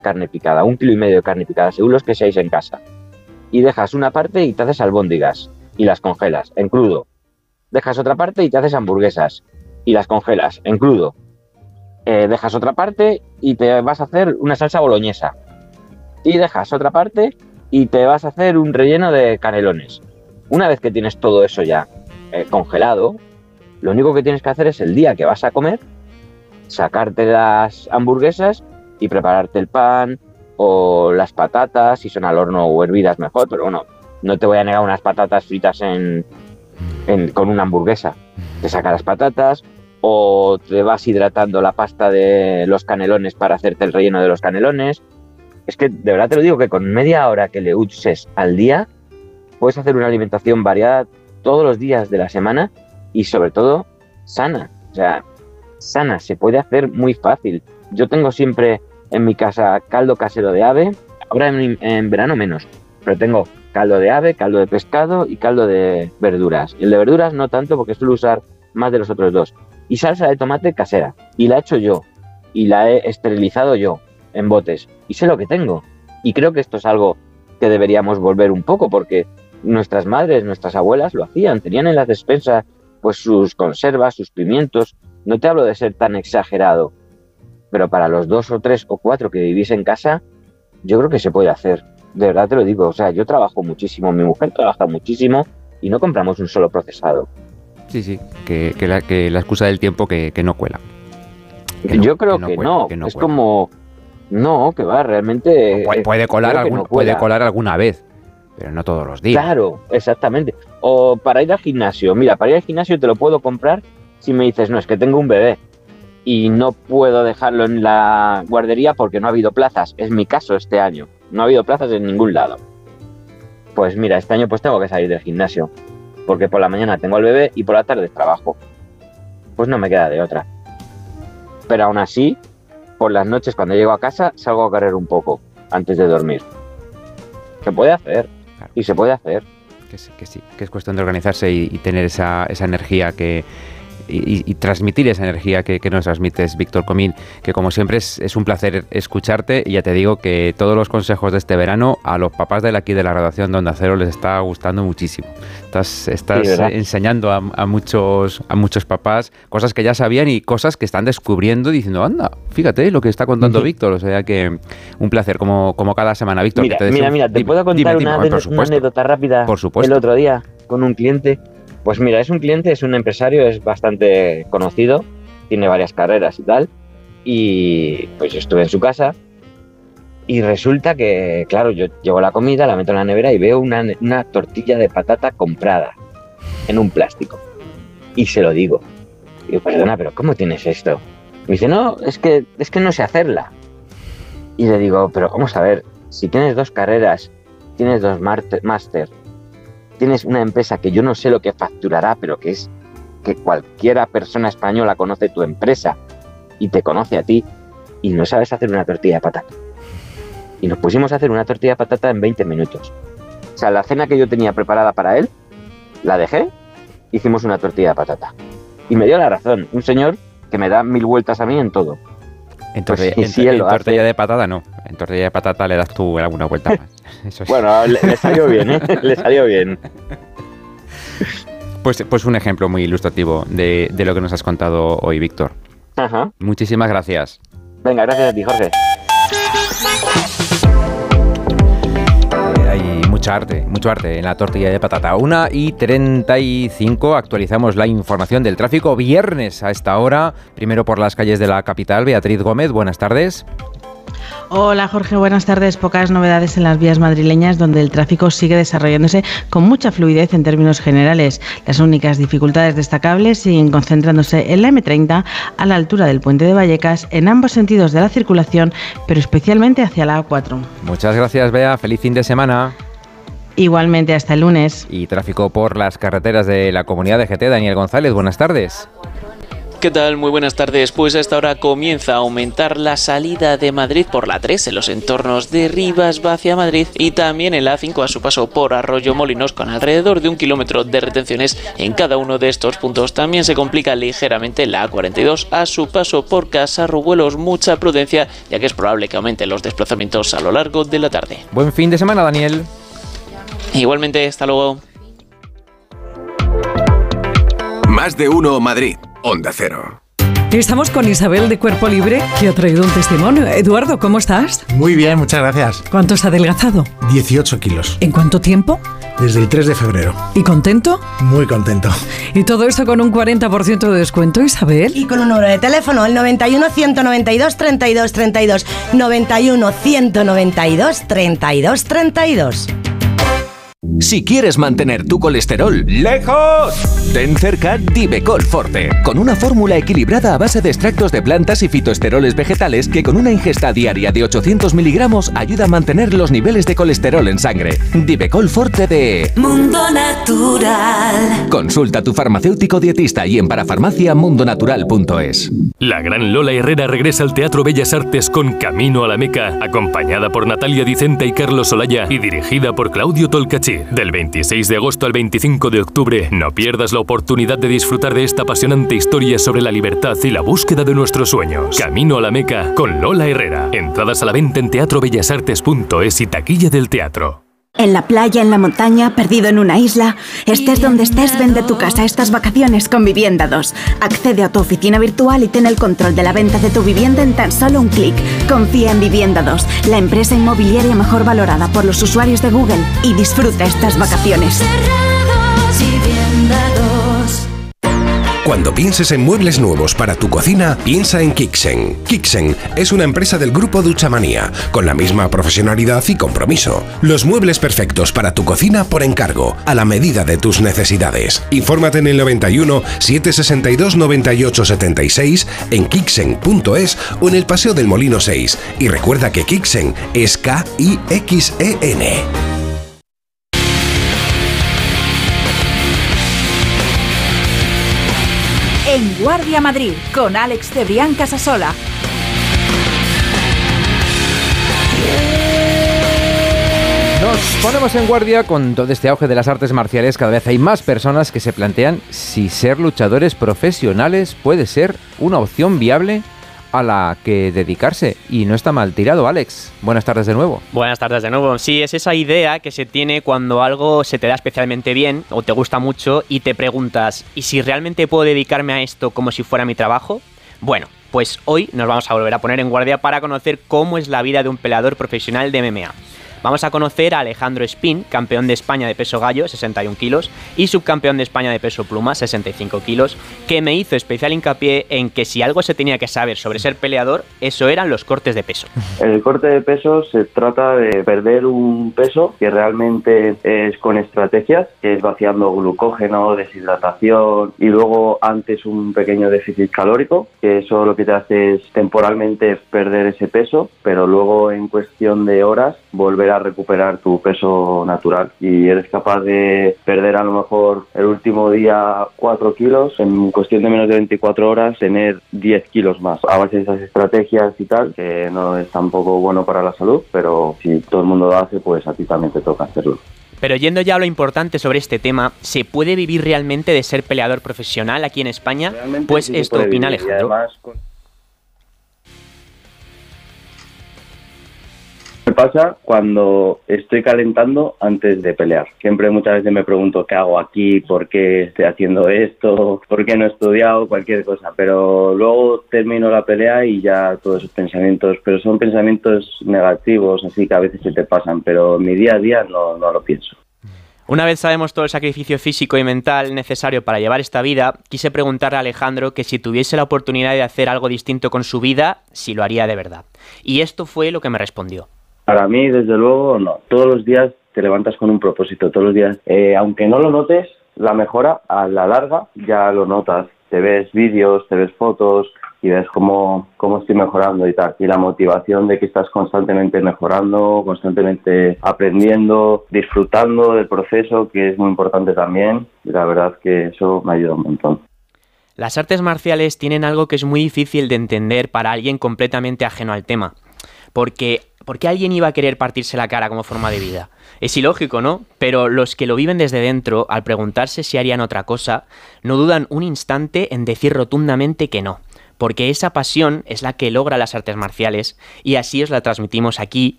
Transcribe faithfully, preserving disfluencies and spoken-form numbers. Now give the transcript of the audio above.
carne picada, un kilo y medio de carne picada, según los que seáis en casa. Y dejas una parte y te haces albóndigas y las congelas en crudo. Dejas otra parte y te haces hamburguesas y las congelas en crudo. Eh, dejas otra parte y te vas a hacer una salsa boloñesa. Y dejas otra parte y te vas a hacer un relleno de canelones. Una vez que tienes todo eso ya eh, congelado, lo único que tienes que hacer es el día que vas a comer, sacarte las hamburguesas y prepararte el pan o las patatas, si son al horno o hervidas mejor, pero bueno, no te voy a negar unas patatas fritas en, en, con una hamburguesa. Te sacas las patatas o te vas hidratando la pasta de los canelones para hacerte el relleno de los canelones. Es que de verdad te lo digo que con media hora que le uses al día puedes hacer una alimentación variada todos los días de la semana y sobre todo sana. O sea, sana, se puede hacer muy fácil. Yo tengo siempre en mi casa caldo casero de ave, ahora en, en verano menos, pero tengo caldo de ave, caldo de pescado y caldo de verduras. Y el de verduras no tanto porque suelo usar más de los otros dos. Y salsa de tomate casera, y la he hecho yo, y la he esterilizado yo en botes, y sé lo que tengo. Y creo que esto es algo que deberíamos volver un poco, porque nuestras madres, nuestras abuelas lo hacían, tenían en las despensas pues sus conservas, sus pimientos. No te hablo de ser tan exagerado, pero para los dos o tres o cuatro que vivís en casa, yo creo que se puede hacer. De verdad te lo digo, o sea, yo trabajo muchísimo, mi mujer trabaja muchísimo y no compramos un solo procesado. Sí, sí, que, que, la, que la excusa del tiempo que, que no cuela. Que no, yo creo que no, que cuela, no. Que no es cuela. Como... No, que va, realmente... Puede, puede, colar algún, no puede colar alguna vez, pero no todos los días. Claro, exactamente. O para ir al gimnasio. Mira, para ir al gimnasio te lo puedo comprar si me dices, no, es que tengo un bebé y no puedo dejarlo en la guardería porque no ha habido plazas. Es mi caso este año. No ha habido plazas en ningún lado. Pues mira, este año pues tengo que salir del gimnasio. Porque por la mañana tengo al bebé y por la tarde trabajo. Pues no me queda de otra. Pero aún así, por las noches cuando llego a casa, salgo a correr un poco antes de dormir. Se puede hacer. Claro. Y se puede hacer. Que sí, que sí, que es cuestión de organizarse y, y tener esa, esa energía que... Y, y transmitir esa energía que, que nos transmites, Víctor Comín, que como siempre es, es un placer escucharte y ya te digo que todos los consejos de este verano a los papás de aquí de la graduación de Onda Cero les está gustando muchísimo. Estás, estás sí, enseñando a, a, muchos, a muchos papás cosas que ya sabían y cosas que están descubriendo diciendo, anda, fíjate lo que está contando uh-huh. Víctor, o sea que un placer como, como cada semana, Víctor. Mira, que te mira, mira, te dime, puedo contar dime, una, dime, una anécdota rápida por supuesto. El otro día con un cliente. Pues mira, es un cliente, es un empresario, es bastante conocido, tiene varias carreras y tal, y pues yo estuve en su casa y resulta que, claro, yo llevo la comida, la meto en la nevera y veo una, una tortilla de patata comprada en un plástico y se lo digo. Y digo, perdona, pero ¿cómo tienes esto? Me dice, no, es que, es que no sé hacerla. Y le digo, pero vamos a ver, si tienes dos carreras, tienes dos máster, tienes una empresa que yo no sé lo que facturará, pero que es que cualquiera persona española conoce tu empresa y te conoce a ti y no sabes hacer una tortilla de patata. Y nos pusimos a hacer una tortilla de patata en veinte minutos. O sea, la cena que yo tenía preparada para él, la dejé, hicimos una tortilla de patata. Y me dio la razón, un señor que me da mil vueltas a mí en todo. En, tortilla, pues, en, en, en tortilla de patata no, en tortilla de patata le das tú alguna vuelta más. Eso sí. Bueno, le, le salió bien, ¿eh? Le salió bien. Pues, pues un ejemplo muy ilustrativo de, de lo que nos has contado hoy, Víctor. Ajá. Muchísimas gracias. Venga, gracias a ti, Jorge. Hay mucha arte, mucho arte en la tortilla de patata. una y treinta y cinco, actualizamos la información del tráfico. Viernes a esta hora, primero por las calles de la capital. Beatriz Gómez, buenas tardes. Hola Jorge, buenas tardes. Pocas novedades en las vías madrileñas donde el tráfico sigue desarrollándose con mucha fluidez en términos generales. Las únicas dificultades destacables siguen concentrándose en la eme treinta a la altura del puente de Vallecas en ambos sentidos de la circulación, pero especialmente hacia la A cuatro. Muchas gracias, Bea. Feliz fin de semana. Igualmente, hasta el lunes. Y tráfico por las carreteras de la Comunidad de G T. Daniel González, buenas tardes. ¿Qué tal? Muy buenas tardes. Pues a esta hora comienza a aumentar la salida de Madrid por la tres en los entornos de Rivas hacia Madrid y también en la A cinco a su paso por Arroyomolinos, con alrededor de un kilómetro de retenciones en cada uno de estos puntos. También se complica ligeramente la A cuarenta y dos a su paso por Casarrubuelos. Mucha prudencia, ya que es probable que aumenten los desplazamientos a lo largo de la tarde. Buen fin de semana, Daniel. Igualmente, hasta luego. Más de uno Madrid. Onda Cero. Estamos con Isabel de Cuerpo Libre, que ha traído un testimonio. Eduardo, ¿cómo estás? Muy bien, muchas gracias. ¿Cuánto has adelgazado? dieciocho kilos. ¿En cuánto tiempo? Desde el tres de febrero. ¿Y contento? Muy contento. Y todo esto con un cuarenta por ciento de descuento, Isabel. Y con un número de teléfono, el noventa y uno, ciento noventa y dos, treinta y dos, treinta y dos. noventa y uno, ciento noventa y dos, treinta y dos, treinta y dos. Si quieres mantener tu colesterol lejos, ten cerca Divecol Forte, con una fórmula equilibrada a base de extractos de plantas y fitoesteroles vegetales que con una ingesta diaria de ochocientos miligramos ayuda a mantener los niveles de colesterol en sangre. Divecol Forte de Mundo Natural. Consulta a tu farmacéutico dietista y en parafarmacia mundonatural punto es. La gran Lola Herrera regresa al Teatro Bellas Artes con Camino a la Meca, acompañada por Natalia Dicenta y Carlos Olaya y dirigida por Claudio Tolcachir. Del veintiséis de agosto al veinticinco de octubre, no pierdas la oportunidad de disfrutar de esta apasionante historia sobre la libertad y la búsqueda de nuestros sueños. Camino a la Meca con Lola Herrera. Entradas a la venta en teatro bellas artes punto es y taquilla del teatro. En la playa, en la montaña, perdido en una isla, estés donde estés, vende tu casa estas vacaciones con Vivienda dos. Accede a tu oficina virtual y ten el control de la venta de tu vivienda en tan solo un clic. Confía en Vivienda dos, la empresa inmobiliaria mejor valorada por los usuarios de Google, y disfruta estas vacaciones. Cuando pienses en muebles nuevos para tu cocina, piensa en Kixen. Kixen es una empresa del grupo Duchamanía, con la misma profesionalidad y compromiso. Los muebles perfectos para tu cocina por encargo, a la medida de tus necesidades. Infórmate en el noventa y uno, setecientos sesenta y dos, noventa y ocho setenta y seis, en kixen punto es o en el Paseo del Molino seis. Y recuerda que Kixen es K I X E N. En Guardia Madrid, con Alex Cebrián Casasola. Nos ponemos en guardia con todo este auge de las artes marciales. Cada vez hay más personas que se plantean si ser luchadores profesionales puede ser una opción viable a la que dedicarse, y no está mal tirado. Alex, buenas tardes de nuevo. Buenas tardes de nuevo. Sí, es esa idea que se tiene cuando algo se te da especialmente bien o te gusta mucho y te preguntas, ¿y si realmente puedo dedicarme a esto como si fuera mi trabajo? Bueno, pues hoy nos vamos a volver a poner en guardia para conocer cómo es la vida de un peleador profesional de M M A. Vamos a conocer a Alejandro Espín, campeón de España de peso gallo, sesenta y un kilos, y subcampeón de España de peso pluma, sesenta y cinco kilos, que me hizo especial hincapié en que si algo se tenía que saber sobre ser peleador, eso eran los cortes de peso. El corte de peso se trata de perder un peso que realmente es con estrategias, que es vaciando glucógeno, deshidratación y luego antes un pequeño déficit calórico, que eso lo que te hace es temporalmente perder ese peso, pero luego en cuestión de horas volver a recuperar tu peso natural, y eres capaz de perder a lo mejor el último día cuatro kilos, en cuestión de menos de veinticuatro horas tener diez kilos más, a base de esas estrategias y tal, que no es tampoco bueno para la salud, pero si todo el mundo lo hace, pues a ti también te toca hacerlo. Pero yendo ya a lo importante sobre este tema, ¿se puede vivir realmente de ser peleador profesional aquí en España? Realmente pues sí esto opina vivir, Alejandro. Me pasa cuando estoy calentando antes de pelear. Siempre muchas veces me pregunto qué hago aquí, por qué estoy haciendo esto, por qué no he estudiado, cualquier cosa. Pero luego termino la pelea y ya todos esos pensamientos, pero son pensamientos negativos, así que a veces se te pasan, pero en mi día a día no, no lo pienso. Una vez sabemos todo el sacrificio físico y mental necesario para llevar esta vida, quise preguntarle a Alejandro que si tuviese la oportunidad de hacer algo distinto con su vida, si lo haría de verdad. Y esto fue lo que me respondió. Para mí, desde luego, no. Todos los días te levantas con un propósito, todos los días. Eh, aunque no lo notes, la mejora a la larga ya lo notas. Te ves vídeos, te ves fotos y ves cómo, cómo estoy mejorando y tal. Y la motivación de que estás constantemente mejorando, constantemente aprendiendo, disfrutando del proceso, que es muy importante también. Y la verdad que eso me ayuda un montón. Las artes marciales tienen algo que es muy difícil de entender para alguien completamente ajeno al tema. Porque, ¿por qué alguien iba a querer partirse la cara como forma de vida? Es ilógico, ¿no? Pero los que lo viven desde dentro, al preguntarse si harían otra cosa, no dudan un instante en decir rotundamente que no. Porque esa pasión es la que logra las artes marciales y así os la transmitimos aquí